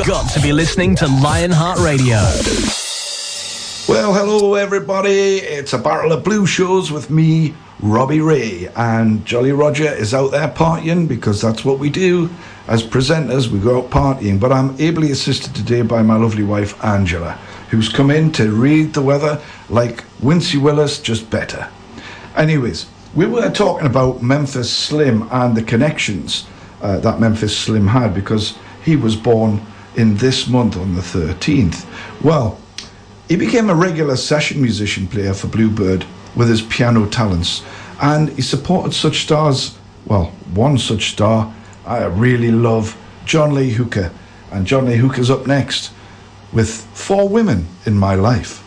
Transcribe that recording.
got to be listening to Lionheart Radio. Well, hello everybody. It's a barrel of blue shows with me, Robbie Ray, and Jolly Roger is out there partying because that's what we do as presenters. We go out partying, but I'm ably assisted today by my lovely wife Angela, who's come in to read the weather like Wincy Willis, just better. Anyways, we were talking about Memphis Slim and the connections that Memphis Slim had, because he was born in this month on the 13th. Well, he became a regular session musician player for Bluebird with his piano talents, and he supported such stars, well, one such star I really love, John Lee Hooker. And John Lee Hooker's up next with 4 Women in My Life.